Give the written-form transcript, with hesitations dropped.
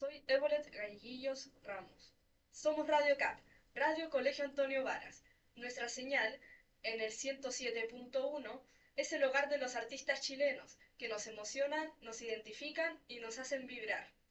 Soy Évolet Gallegillos Ramos. Somos Radio CAP, Radio Colegio Antonio Varas. Nuestra señal, en el 107.1, es el hogar de los artistas chilenos, que nos emocionan, nos identifican y nos hacen vibrar.